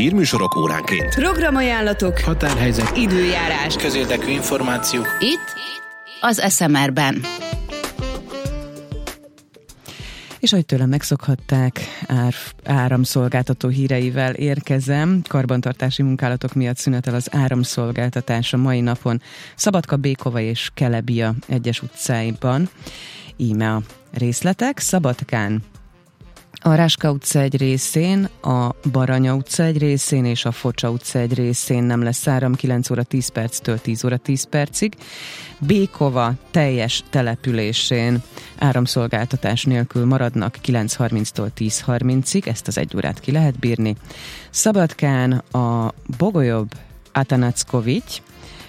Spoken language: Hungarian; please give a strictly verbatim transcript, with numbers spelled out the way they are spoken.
Hírműsorok óránként. Programajánlatok, határhelyzet, időjárás, közérdekű információk. Itt az es em er-ben. És ahogy tőlem megszokhatták, ár, áramszolgáltató híreivel érkezem. Karbantartási munkálatok miatt szünetel az áramszolgáltatás a mai napon Szabadka, Békova és Kelebia egyes utcáiban. Íme a részletek. Szabadkán a Ráska utca egy részén, a Baranya utca egy részén és a Focsa utca egy részén nem lesz áram kilenc óra tíz perctől tíz óra tíz percig. Békova teljes településén áramszolgáltatás nélkül maradnak kilenc harminctól tíz harmincig, ezt az egy órát ki lehet bírni. Szabadkán a Bogolyov Atanackovics